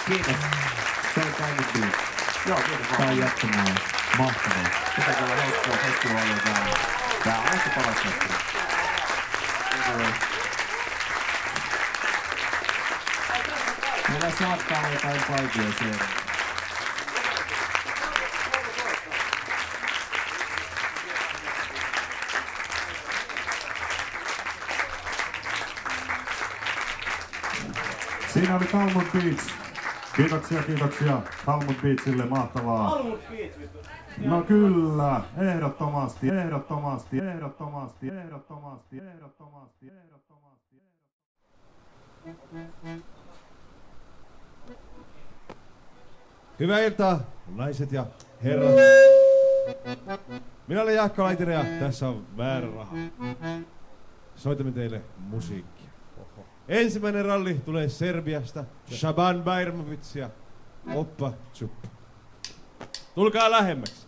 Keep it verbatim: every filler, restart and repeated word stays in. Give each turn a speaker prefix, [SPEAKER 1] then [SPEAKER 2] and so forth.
[SPEAKER 1] Kiitos. Se on käynyt biisi.
[SPEAKER 2] Joo, kiitos.
[SPEAKER 3] Tää on jatkumaan. Mahtavaa.
[SPEAKER 2] Mitä kyllä hauskaa festivaalia täällä. Tää on aika paras festivaali.
[SPEAKER 1] Meillä saattaa olla jotain paikia siellä.
[SPEAKER 3] Siinä oli Talmud Beach. Kiitoksia, kiitoksia Talmud Beachille, mahtavaa.
[SPEAKER 2] Talmud Beach, vittu.
[SPEAKER 3] No kyllä, ehdottomasti, ehdottomasti, ehdottomasti, ehdottomasti, ehdottomasti, ehdottomasti.
[SPEAKER 4] Hyvää iltaa, naiset ja herrat. Minä olen Jaakko Laitinen ja tässä on Väärä Raha. Soitamme teille musiikkia. Ensimmäinen ralli tulee Serbiasta, Shaban Bayrmovic ja Oppa Čupa. Tulkaa lähemmäksi.